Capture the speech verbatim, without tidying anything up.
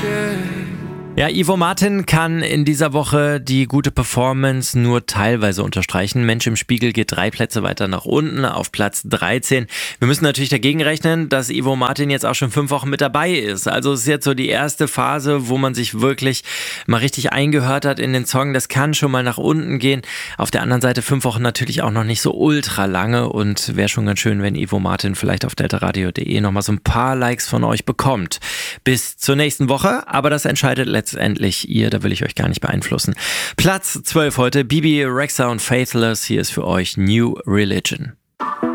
Ja, Ivo Martin kann in dieser Woche die gute Performance nur teilweise unterstreichen. Mensch im Spiegel geht drei Plätze weiter nach unten auf Platz dreizehn. Wir müssen natürlich dagegen rechnen, dass Ivo Martin jetzt auch schon fünf Wochen mit dabei ist. Also es ist jetzt so die erste Phase, wo man sich wirklich mal richtig eingehört hat in den Song. Das kann schon mal nach unten gehen. Auf der anderen Seite fünf Wochen natürlich auch noch nicht so ultra lange und wäre schon ganz schön, wenn Ivo Martin vielleicht auf delta radio punkt de nochmal so ein paar Likes von euch bekommt. Bis zur nächsten Woche, aber das entscheidet letztendlich Letztendlich ihr, da will ich euch gar nicht beeinflussen. Platz zwölf heute, Bibi Rexha und Faithless. Hier ist für euch New Religion.